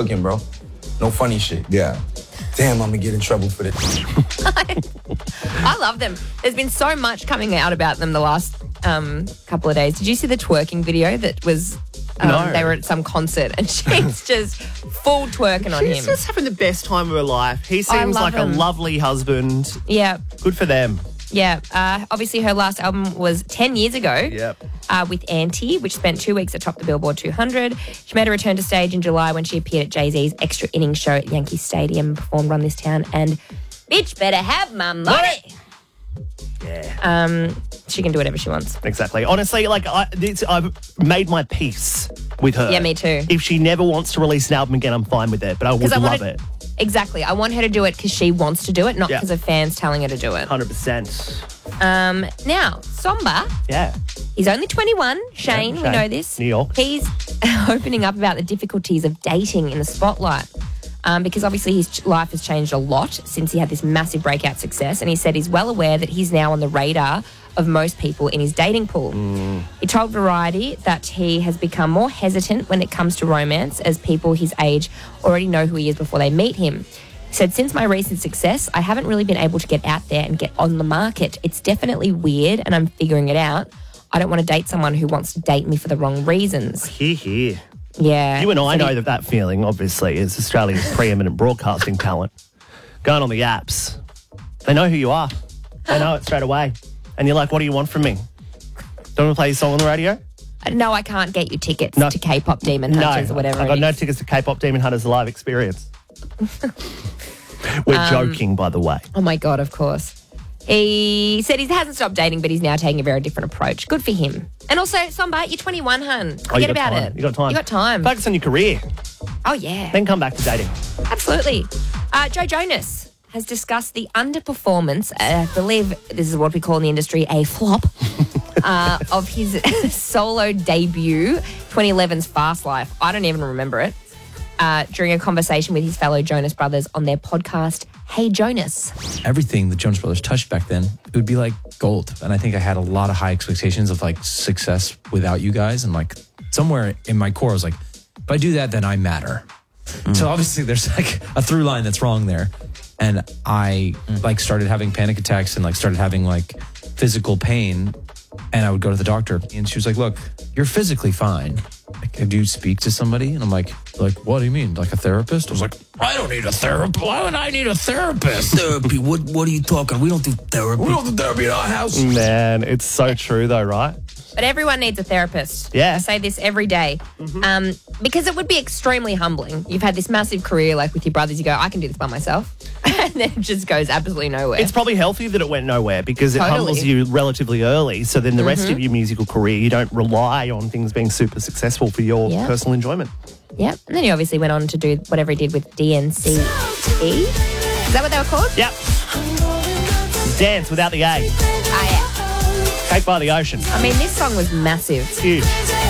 cooking, bro. No funny shit. Yeah. Damn, I'm gonna get in trouble for this. I love them. There's been so much coming out about them the last couple of days. Did you see the twerking video that was... No. They were at some concert and she's just full twerking on him. She's just having the best time of her life. He I seems love like him. a lovely husband. Yeah. Good for them. Yeah. Obviously, her last album was 10 years ago. Yep. With Auntie, which spent 2 weeks atop the Billboard 200. She made a return to stage in July when she appeared at Jay-Z's Extra Innings show at Yankee Stadium and performed Run This Town and Bitch Better Have My Money. Yeah. She can do whatever she wants. Exactly. Honestly, like I've made my peace with her. Yeah, me too. If she never wants to release an album again, I'm fine with it. But I would love it. Exactly. I want her to do it because she wants to do it, not because of fans telling her to do it. 100%. Now, Somba. Yeah. He's only 21. Shane, we know this. New York. He's opening up about the difficulties of dating in the spotlight. Because obviously his life has changed a lot since he had this massive breakout success. And he said he's well aware that he's now on the radar of most people in his dating pool. He told Variety that he has become more hesitant when it comes to romance as people his age already know who he is before they meet him. He said, since my recent success, I haven't really been able to get out there and get on the market. It's definitely weird and I'm figuring it out. I don't want to date someone who wants to date me for the wrong reasons. Here. Yeah. You and I know that feeling, obviously, as Australia's preeminent broadcasting talent. Going on the apps, they know who you are. They know it straight away. And you're like, what do you want from me? Don't want to play your song on the radio? No, I can't get you tickets to K-pop Demon Hunters or whatever. I've got no tickets to K-pop Demon Hunters live experience. We're joking, by the way. Oh, my God, of course. He said he hasn't stopped dating, but he's now taking a very different approach. Good for him. And also, Somba, you're 21, hun. Forget about it. You got time. You got time. Focus on your career. Oh, yeah. Then come back to dating. Absolutely. Joe Jonas has discussed the underperformance, I believe this is what we call in the industry a flop, of his solo debut, 2011's Fast Life. I don't even remember it. During a conversation with his fellow Jonas brothers on their podcast, Hey Jonas. Everything the Jonas Brothers touched back then, it would be like gold. And I think I had a lot of high expectations of like success without you guys. And like somewhere in my core, I was like, if I do that, then I matter. So obviously there's like a through line that's wrong there. And I like started having panic attacks and like started having like physical pain. And I would go to the doctor and she was like, look, you're physically fine. Like, do you speak to somebody? And I'm like, what do you mean? Like a therapist? I was like, I don't need a therapist. Why would I need a therapist? Therapy? What are you talking? We don't do therapy. We don't do therapy in our house. Man, it's so true though, right? But everyone needs a therapist. Yeah. I say this every day. Because it would be extremely humbling. You've had this massive career, like with your brothers, you go, I can do this by myself. And then it just goes absolutely nowhere. It's probably healthy that it went nowhere because it Totally. humbles you relatively early. So then the rest of your musical career, you don't rely on things being super successful for your personal enjoyment. Yep. And then he obviously went on to do whatever he did with DNCE. Is that what they were called? Yep. Dance without the A. Cake by the Ocean. I mean, this song was massive. It's huge.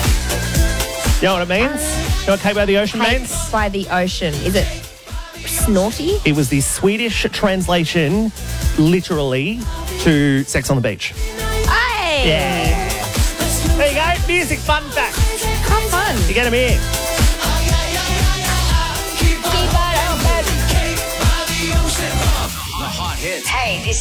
You know what it means? You know what Cake by the Ocean Cake means? by the Ocean. Is it snorty? It was the Swedish translation, literally, to Sex on the Beach. Hey! Yeah. There you go. Music fun fact. How fun. You get them here. Hey, this